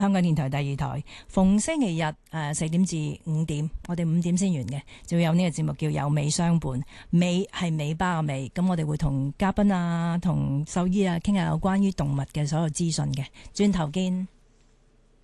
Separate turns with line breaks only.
香港電台第二台，逢星期日4點至5點，我哋5點先完嘅，就會有呢個節目叫有美相伴，美係尾巴嘅美，咁我哋會同嘉賓啊、同獸醫啊傾下有關於動物嘅所有資訊嘅，轉頭見。